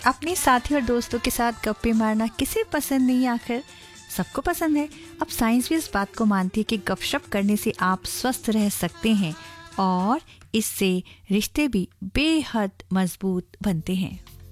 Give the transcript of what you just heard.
अपने साथी और दोस्तों के साथ गप्पे मारना किसे पसंद नहीं, आखिर सबको पसंद है। अब साइंस भी इस बात को मानती है कि गपशप करने से आप स्वस्थ रह सकते हैं और इससे रिश्ते भी बेहद मजबूत बनते हैं।